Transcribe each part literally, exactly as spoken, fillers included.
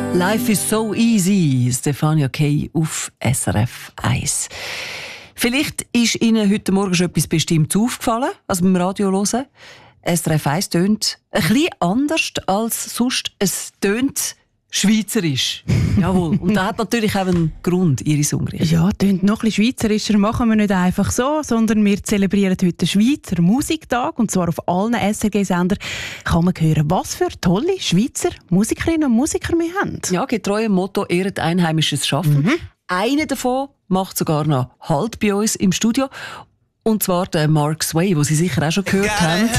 Life is so easy, Stefania Kay auf S R F eins. Vielleicht ist Ihnen heute Morgen schon etwas Bestimmtes aufgefallen, als beim Radio hören. S R F eins tönt ein bisschen anders als sonst. Es tönt schweizerisch. Jawohl. Und das hat natürlich auch einen Grund, Iris Ungrich. Ja, tönt noch ein bisschen schweizerischer machen wir nicht einfach so, sondern wir zelebrieren heute den Schweizer Musiktag. Und zwar auf allen S R G-Sendern kann man hören, was für tolle Schweizer Musikerinnen und Musiker wir haben. Ja, getreu dem Motto «Ehret einheimisches Schaffen». Mhm. Einer davon macht sogar noch Halt bei uns im Studio. Und zwar der Mark Sway, den Sie sicher auch schon gehört haben.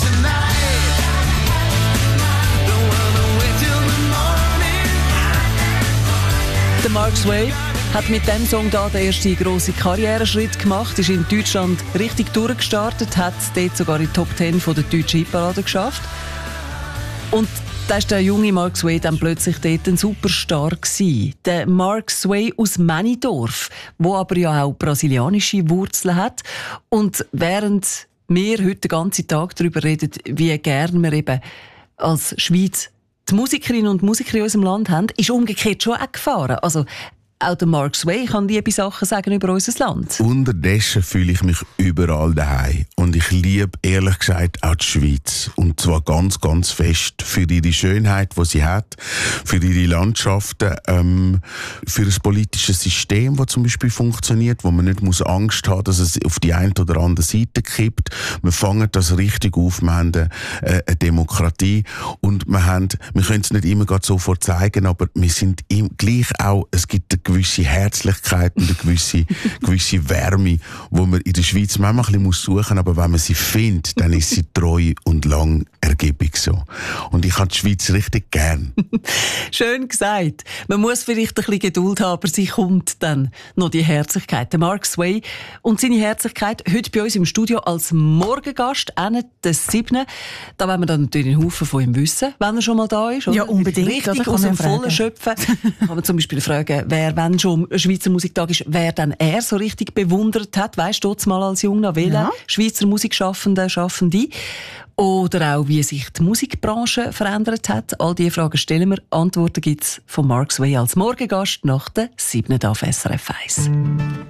Der Mark Sway hat mit diesem Song da den ersten grossen Karriereschritt gemacht, ist in Deutschland richtig durchgestartet, hat dort sogar in die Top Ten von der deutschen Hitparade geschafft. Und da ist der junge Mark Sway dann plötzlich dort ein Superstar gewesen. Der Mark Sway aus Männidorf, wo aber ja auch brasilianische Wurzeln hat. Und während wir heute den ganzen Tag darüber reden, wie gern wir eben als Schweiz die Musikerinnen und Musiker in unserem Land haben, ist umgekehrt schon auch gefahren. Also auch der Mark Sway kann liebe Sachen sagen über unser Land. Unterdessen fühle ich mich überall daheim. Und ich liebe ehrlich gesagt auch die Schweiz. Und zwar ganz, ganz fest. Für ihre Schönheit, die sie hat, für ihre Landschaften, ähm, für ein politisches System, das zum Beispiel funktioniert, wo man nicht muss Angst haben, dass es auf die eine oder andere Seite kippt. Wir fangen das richtig auf. Wir haben eine, äh, eine Demokratie. Und wir, haben, wir können es nicht immer gerade sofort zeigen, aber wir sind im, gleich auch, es gibt eine gewisse Herzlichkeit und eine gewisse, gewisse Wärme, wo man in der Schweiz manchmal ein bisschen suchen muss, aber wenn man sie findet, dann ist sie treu und lang ergiebig so. Und ich habe die Schweiz richtig gern. Schön gesagt. Man muss vielleicht ein bisschen Geduld haben, aber sie kommt dann noch die Herzlichkeit. Der Mark Sway und seine Herzlichkeit heute bei uns im Studio als Morgengast, einer der siebten. Da wollen wir dann natürlich einen Haufen von ihm wissen, wenn er schon mal da ist. Oder? Ja, unbedingt. Richtig aus dem Vollen schöpfen. Kann man zum Beispiel fragen, wer, wenn schon Schweizer Musiktag ist, wer dann er so richtig bewundert hat. Weisst du, mal als Junger, welche ja. Schweizer Musikschaffende, Schaffende? Oder auch, wie sich die Musikbranche verändert hat. All diese Fragen stellen wir. Antworten gibt es von Mark Sway als Morgengast nach der siebten auf S R F eins.